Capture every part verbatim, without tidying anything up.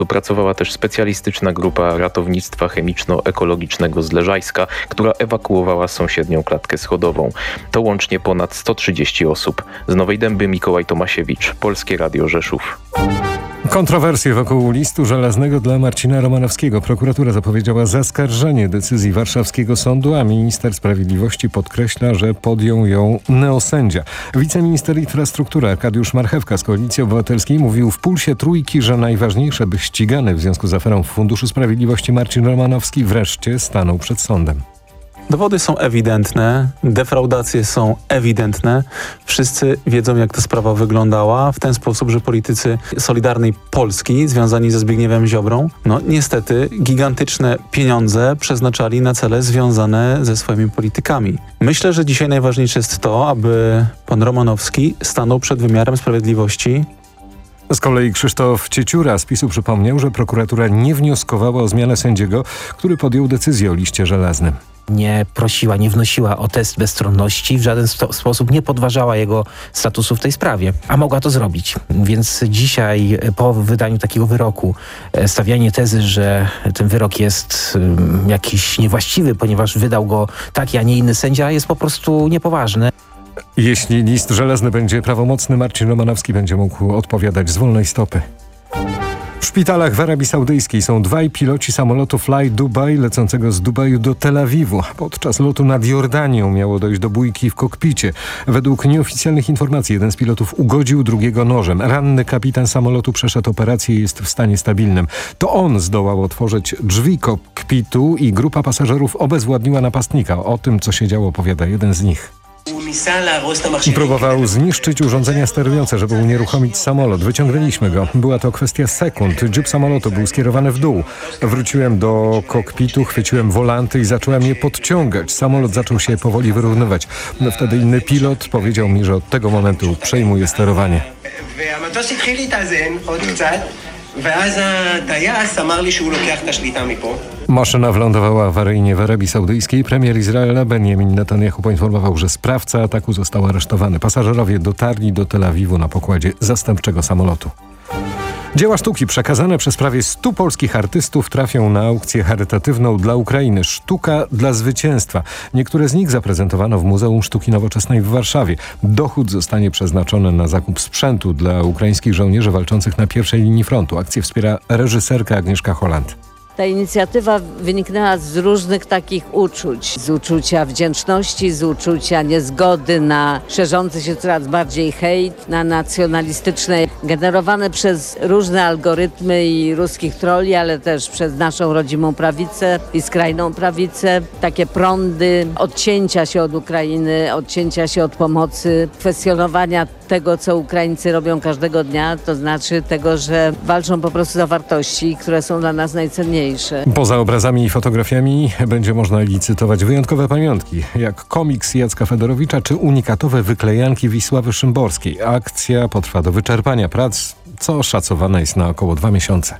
Opracowała też specjalistyczna grupa ratownictwa chemiczno-ekologicznego z Leżajska, która ewakuowała sąsiednią klatkę schodową. To łącznie ponad sto trzydzieści osób. Z Nowej Dęby Mikołaj Tomasiewicz, Polskie Radio Rzeszów. Kontrowersje wokół listu żelaznego dla Marcina Romanowskiego. Prokuratura zapowiedziała zaskarżenie decyzji warszawskiego sądu, a minister sprawiedliwości podkreśla, że podjął ją neosędzia. Wiceminister infrastruktury Arkadiusz Marchewka z Koalicji Obywatelskiej mówił w Pulsie Trójki, że najważniejsze, by ścigany w związku z aferą w Funduszu Sprawiedliwości Marcin Romanowski wreszcie stanął przed sądem. Dowody są ewidentne, defraudacje są ewidentne. Wszyscy wiedzą, jak ta sprawa wyglądała w ten sposób, że politycy Solidarnej Polski związani ze Zbigniewem Ziobrą, no niestety gigantyczne pieniądze przeznaczali na cele związane ze swoimi politykami. Myślę, że dzisiaj najważniejsze jest to, aby pan Romanowski stanął przed wymiarem sprawiedliwości. Z kolei Krzysztof Cieciura z PiSu przypomniał, że prokuratura nie wnioskowała o zmianę sędziego, który podjął decyzję o liście żelaznym. Nie prosiła, nie wnosiła o test bezstronności, w żaden sto- sposób nie podważała jego statusu w tej sprawie, a mogła to zrobić. Więc dzisiaj po wydaniu takiego wyroku stawianie tezy, że ten wyrok jest um, jakiś niewłaściwy, ponieważ wydał go taki, a nie inny sędzia, jest po prostu niepoważne. Jeśli list żelazny będzie prawomocny, Marcin Romanowski będzie mógł odpowiadać z wolnej stopy. W szpitalach w Arabii Saudyjskiej są dwaj piloci samolotu Fly Dubai lecącego z Dubaju do Tel Awiwu. Podczas lotu nad Jordanią miało dojść do bójki w kokpicie. Według nieoficjalnych informacji jeden z pilotów ugodził drugiego nożem. Ranny kapitan samolotu przeszedł operację i jest w stanie stabilnym. To on zdołał otworzyć drzwi kokpitu i grupa pasażerów obezwładniła napastnika. O tym, co się działo, opowiada jeden z nich. Próbował zniszczyć urządzenia sterujące, żeby unieruchomić samolot. Wyciągnęliśmy go. Była to kwestia sekund. Dziób samolotu był skierowany w dół. Wróciłem do kokpitu, chwyciłem wolanty i zacząłem je podciągać. Samolot zaczął się powoli wyrównywać. No wtedy inny pilot powiedział mi, że od tego momentu przejmuje sterowanie. Maszyna wylądowała awaryjnie w Arabii Saudyjskiej. Premier Izraela Benjamin Netanyahu poinformował, że sprawca ataku został aresztowany. Pasażerowie dotarli do Tel Awiwu na pokładzie zastępczego samolotu. Dzieła sztuki przekazane przez prawie stu polskich artystów trafią na aukcję charytatywną dla Ukrainy. Sztuka dla zwycięstwa. Niektóre z nich zaprezentowano w Muzeum Sztuki Nowoczesnej w Warszawie. Dochód zostanie przeznaczony na zakup sprzętu dla ukraińskich żołnierzy walczących na pierwszej linii frontu. Akcję wspiera reżyserka Agnieszka Holland. Ta inicjatywa wyniknęła z różnych takich uczuć. Z uczucia wdzięczności, z uczucia niezgody na szerzący się coraz bardziej hejt, na nacjonalistyczne, generowane przez różne algorytmy i ruskich trolli, ale też przez naszą rodzimą prawicę i skrajną prawicę. Takie prądy odcięcia się od Ukrainy, odcięcia się od pomocy, kwestionowania tego, co Ukraińcy robią każdego dnia, to znaczy tego, że walczą po prostu za wartości, które są dla nas najcenniejsze. Poza obrazami i fotografiami będzie można licytować wyjątkowe pamiątki, jak komiks Jacka Fedorowicza czy unikatowe wyklejanki Wisławy Szymborskiej. Akcja potrwa do wyczerpania prac, co szacowane jest na około dwa miesiące.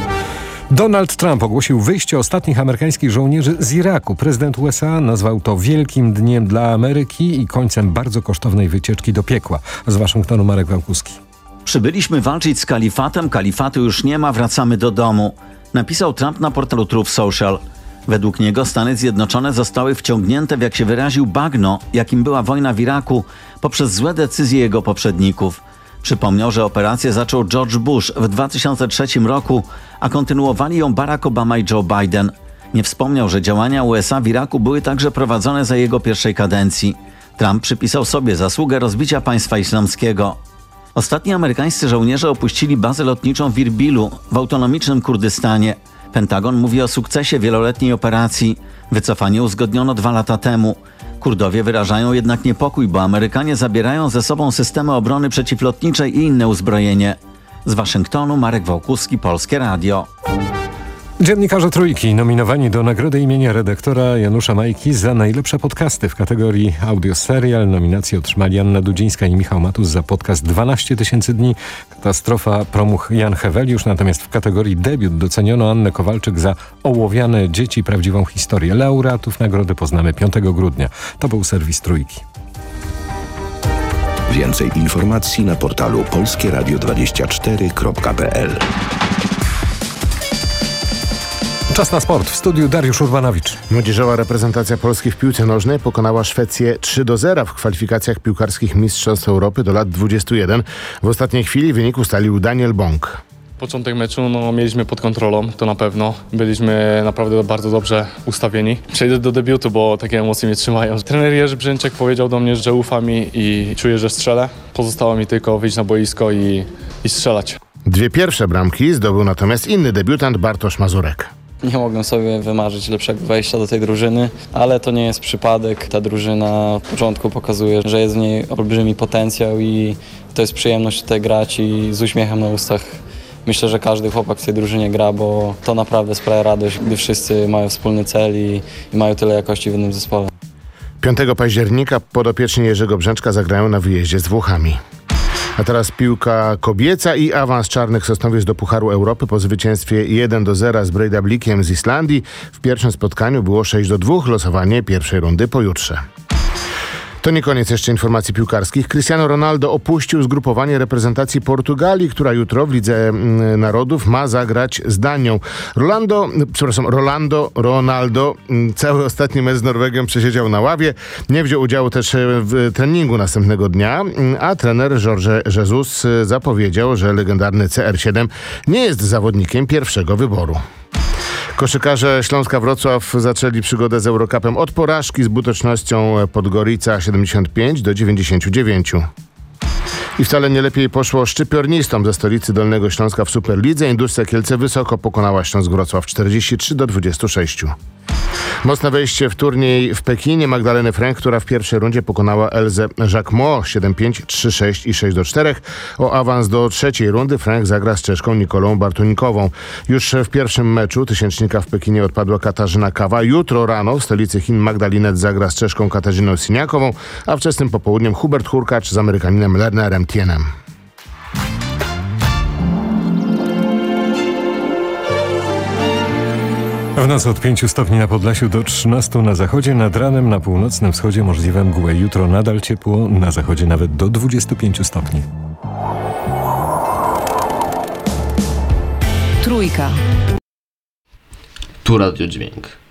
Donald Trump ogłosił wyjście ostatnich amerykańskich żołnierzy z Iraku. Prezydent U S A nazwał to wielkim dniem dla Ameryki i końcem bardzo kosztownej wycieczki do piekła. Z Waszyngtonu Marek Wałkuski. Przybyliśmy walczyć z kalifatem, kalifatu już nie ma, wracamy do domu. Napisał Trump na portalu Truth Social. Według niego Stany Zjednoczone zostały wciągnięte w, jak się wyraził, bagno, jakim była wojna w Iraku, poprzez złe decyzje jego poprzedników. Przypomniał, że operację zaczął George Bush w dwa tysiące trzecim roku, a kontynuowali ją Barack Obama i Joe Biden. Nie wspomniał, że działania U S A w Iraku były także prowadzone za jego pierwszej kadencji. Trump przypisał sobie zasługę rozbicia państwa islamskiego. Ostatni amerykańscy żołnierze opuścili bazę lotniczą w Irbilu w autonomicznym Kurdystanie. Pentagon mówi o sukcesie wieloletniej operacji. Wycofanie uzgodniono dwa lata temu. Kurdowie wyrażają jednak niepokój, bo Amerykanie zabierają ze sobą systemy obrony przeciwlotniczej i inne uzbrojenie. Z Waszyngtonu Marek Wałkuski, Polskie Radio. Dziennikarze Trójki nominowani do nagrody imienia redaktora Janusza Majki za najlepsze podcasty w kategorii audio serial. Nominacje otrzymali Anna Dudzińska i Michał Matus za podcast dwanaście tysięcy dni. Katastrofa, Promuch, Jan Heweliusz. Natomiast w kategorii debiut doceniono Annę Kowalczyk za Ołowiane dzieci, prawdziwą historię. Laureatów nagrody poznamy piątego grudnia. To był serwis Trójki. Więcej informacji na portalu polskieradio dwadzieścia cztery kropka p l. Czas na sport. W studiu Dariusz Urbanowicz. Młodzieżowa reprezentacja Polski w piłce nożnej pokonała Szwecję trzy do zera w kwalifikacjach piłkarskich Mistrzostw Europy do lat dwudziestu jeden. W ostatniej chwili wynik ustalił Daniel Bąk. Początek meczu no, mieliśmy pod kontrolą, to na pewno. Byliśmy naprawdę bardzo dobrze ustawieni. Przejdę do debiutu, bo takie emocje mnie trzymają. Trener Jerzy Brzęczek powiedział do mnie, że ufa mi i czuję, że strzelę. Pozostało mi tylko wyjść na boisko i, i strzelać. Dwie pierwsze bramki zdobył natomiast inny debiutant Bartosz Mazurek. Nie mogłem sobie wymarzyć lepszego wejścia do tej drużyny, ale to nie jest przypadek. Ta drużyna od początku pokazuje, że jest w niej olbrzymi potencjał i to jest przyjemność tutaj grać i z uśmiechem na ustach. Myślę, że każdy chłopak w tej drużynie gra, bo to naprawdę sprawia radość, gdy wszyscy mają wspólny cel i, i mają tyle jakości w jednym zespole. piątego października podopieczni Jerzego Brzęczka zagrają na wyjeździe z Włochami. A teraz piłka kobieca i awans Czarnych Sosnowiec do Pucharu Europy po zwycięstwie jeden do zera z Breidablikiem z Islandii. W pierwszym spotkaniu było sześć do dwóch, losowanie pierwszej rundy pojutrze. To nie koniec jeszcze informacji piłkarskich. Cristiano Ronaldo opuścił zgrupowanie reprezentacji Portugalii, która jutro w Lidze Narodów ma zagrać z Danią. Rolando, przepraszam, Rolando, Ronaldo cały ostatni mecz z Norwegią przesiedział na ławie. Nie wziął udziału też w treningu następnego dnia, a trener Jorge Jesus zapowiedział, że legendarny C R siedem nie jest zawodnikiem pierwszego wyboru. Koszykarze Śląska Wrocław zaczęli przygodę z Eurocupem od porażki z Butecznością Podgorica siedemdziesiąt pięć do dziewięćdziesięciu dziewięciu. I wcale nie lepiej poszło szczypiornistom ze stolicy Dolnego Śląska w Superlidze. Industria Kielce wysoko pokonała Śląsk Wrocław czterdzieści trzy do dwudziestu sześciu. Mocne wejście w turniej w Pekinie Magdaleny Fręch, która w pierwszej rundzie pokonała Elzę Jacquemot siedem pięć, trzy sześć i sześć do czterech. O awans do trzeciej rundy Fręch zagra z Czeszką Nikolą Bartunikową. Już w pierwszym meczu tysięcznika w Pekinie odpadła Katarzyna Kawa. Jutro rano w stolicy Chin Magdalinet zagra z Czeszką Katarzyną Siniakową, a wczesnym popołudniem Hubert Hurkacz z Amerykaninem Lernerem Tienem. W nocy od pięciu stopni na Podlasiu do trzynastu na zachodzie, nad ranem na północnym wschodzie możliwe mgły. Jutro nadal ciepło, na zachodzie nawet do dwudziestu pięciu stopni. Trójka. Tu Radio Dźwięk.